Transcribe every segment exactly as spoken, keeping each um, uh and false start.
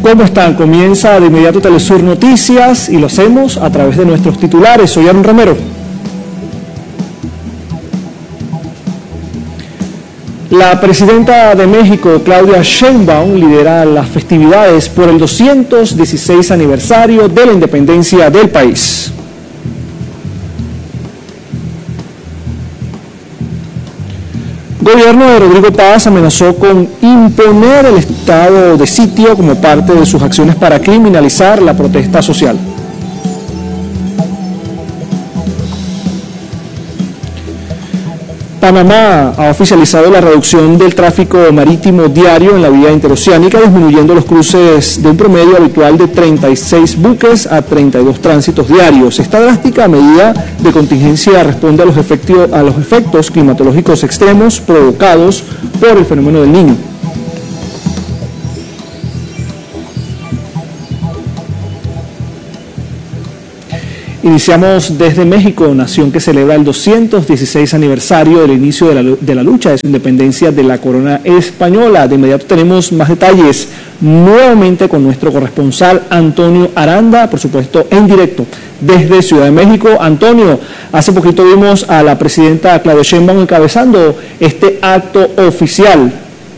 ¿Cómo están? Comienza de inmediato Telesur Noticias y lo hacemos a través de nuestros titulares. Soy Aaron Romero. La presidenta de México, Claudia Sheinbaum, lidera las festividades por el doscientos dieciséis aniversario de la independencia del país. El gobierno de Rodrigo Paz amenazó con imponer el estado de sitio como parte de sus acciones para criminalizar la protesta social. Panamá ha oficializado la reducción del tráfico marítimo diario en la vía interoceánica, disminuyendo los cruces de un promedio habitual de treinta y seis buques a treinta y dos tránsitos diarios. Esta drástica medida de contingencia responde a los, efectos, a los efectos climatológicos extremos provocados por el fenómeno del Niño. Iniciamos desde México, nación que celebra el doscientos dieciséis aniversario del inicio de la, de la lucha de su independencia de la corona española. De inmediato tenemos más detalles nuevamente con nuestro corresponsal Antonio Aranda, por supuesto en directo desde Ciudad de México. Antonio, hace poquito vimos a la presidenta Claudia Sheinbaum encabezando este acto oficial.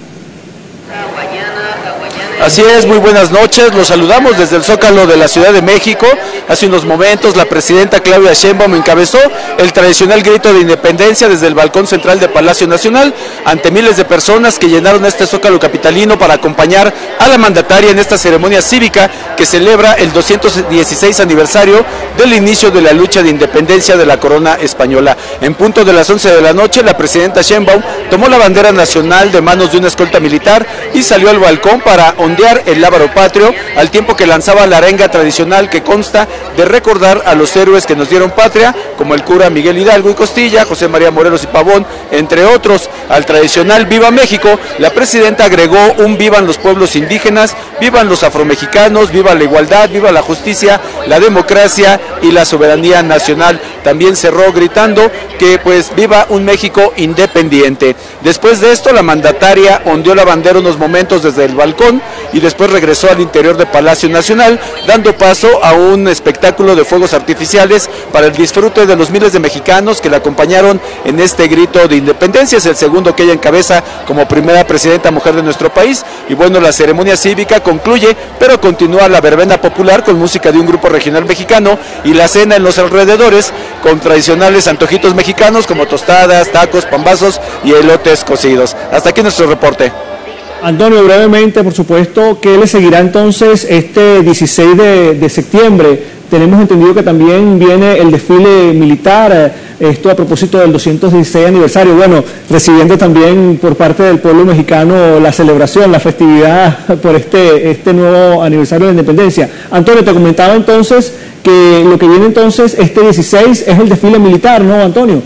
Así es, muy buenas noches, los saludamos desde el Zócalo de la Ciudad de México. Hace unos momentos la presidenta Claudia Sheinbaum encabezó el tradicional grito de independencia desde el balcón central de Palacio Nacional ante miles de personas que llenaron este Zócalo capitalino para acompañar a la mandataria en esta ceremonia cívica que celebra el doscientos dieciséis aniversario del inicio de la lucha de independencia de la corona española. En punto de las once de la noche, la presidenta Sheinbaum tomó la bandera nacional de manos de una escolta militar y salió al balcón para ondear el lábaro patrio, al tiempo que lanzaba la arenga tradicional que consta de recordar a los héroes que nos dieron patria, como el cura Miguel Hidalgo y Costilla, José María Morelos y Pavón, entre otros. Al tradicional Viva México, la presidenta agregó un vivan los pueblos indígenas, vivan los afromexicanos, viva la igualdad, viva la justicia, la democracia y la soberanía nacional. También cerró gritando que pues viva un México independiente. Después de esto, la mandataria ondeó la bandera unos momentos desde el balcón y después regresó al interior de Palacio Nacional, dando paso a un espectáculo de fuegos artificiales para el disfrute de los miles de mexicanos que la acompañaron en este grito de independencia. Es el segundo que ella encabeza como primera presidenta mujer de nuestro país. Y bueno, la ceremonia cívica concluye, pero continúa la verbena popular con música de un grupo regional mexicano y la cena en los alrededores con tradicionales antojitos mexicanos como tostadas, tacos, pambazos y elotes cocidos. Hasta aquí nuestro reporte. Antonio, brevemente, por supuesto, ¿qué le seguirá entonces este dieciséis de septiembre? Tenemos entendido que también viene el desfile militar, esto a propósito del doscientos dieciséis aniversario, bueno, recibiendo también por parte del pueblo mexicano la celebración, la festividad por este, este nuevo aniversario de independencia. Antonio, te comentaba entonces que lo que viene entonces este dieciséis es el desfile militar, ¿no, Antonio?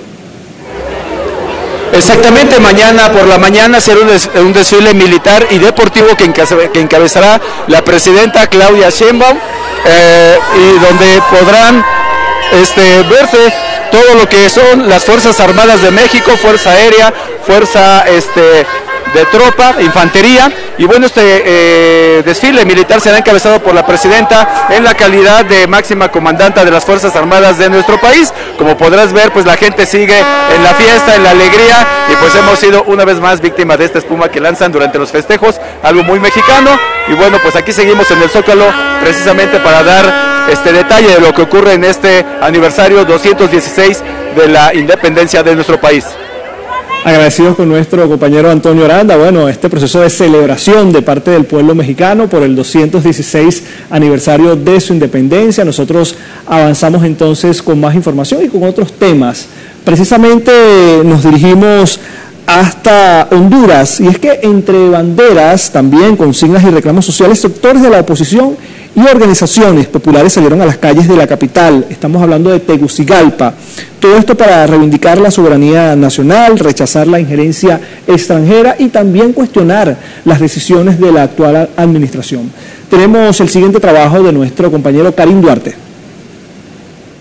Exactamente, mañana por la mañana será un, des, un desfile militar y deportivo que, encabe, que encabezará la presidenta Claudia Sheinbaum, eh, y donde podrán este, verse todo lo que son las Fuerzas Armadas de México, Fuerza Aérea, Fuerza este, de Tropa, Infantería. Y bueno, este eh, desfile militar será encabezado por la presidenta en la calidad de máxima comandanta de las Fuerzas Armadas de nuestro país. Como podrás ver, pues la gente sigue en la fiesta, en la alegría, y pues hemos sido una vez más víctimas de esta espuma que lanzan durante los festejos, algo muy mexicano. Y bueno, pues aquí seguimos en el Zócalo precisamente para dar este detalle de lo que ocurre en este aniversario doscientos dieciséis de la independencia de nuestro país. Agradecidos con nuestro compañero Antonio Aranda. Bueno, este proceso de celebración de parte del pueblo mexicano por el doscientos dieciséis aniversario de su independencia. Nosotros avanzamos entonces con más información y con otros temas. Precisamente nos dirigimos hasta Honduras, y es que entre banderas, también consignas y reclamos sociales, sectores de la oposición y organizaciones populares salieron a las calles de la capital. Estamos hablando de Tegucigalpa. Todo esto para reivindicar la soberanía nacional, rechazar la injerencia extranjera y también cuestionar las decisiones de la actual administración. Tenemos el siguiente trabajo de nuestro compañero Karim Duarte.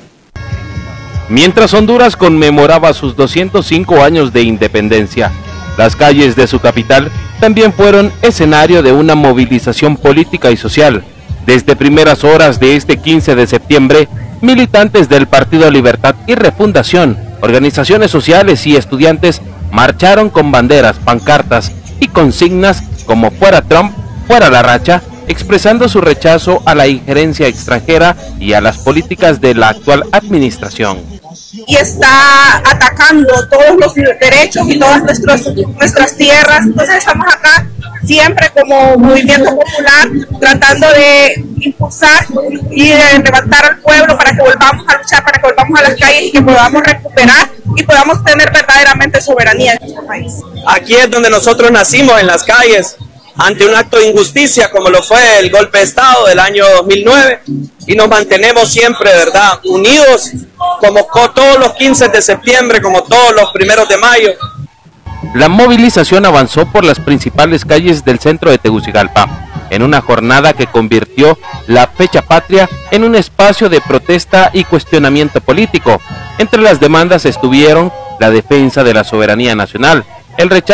Mientras Honduras conmemoraba sus doscientos cinco años de independencia, Las calles de su capital también fueron escenario de una movilización política y social. Desde primeras horas de este quince de septiembre, militantes del Partido Libertad y Refundación, organizaciones sociales y estudiantes marcharon con banderas, pancartas y consignas como "Fuera Trump, fuera la racha", expresando su rechazo a la injerencia extranjera y a las políticas de la actual administración. Y está atacando todos los derechos y todas nuestros, nuestras tierras. Entonces estamos acá siempre como movimiento popular tratando de impulsar y de levantar al pueblo para que volvamos a luchar, para que volvamos a las calles y que podamos recuperar y podamos tener verdaderamente soberanía en nuestro país. Aquí es donde nosotros nacimos, en las calles, ante un acto de injusticia como lo fue el golpe de Estado del año dos mil nueve, y nos mantenemos siempre, ¿verdad?, unidos, como todos los quince de septiembre, como todos los primeros de mayo. La movilización avanzó por las principales calles del centro de Tegucigalpa, en una jornada que convirtió la fecha patria en un espacio de protesta y cuestionamiento político. Entre las demandas estuvieron la defensa de la soberanía nacional, el rechazo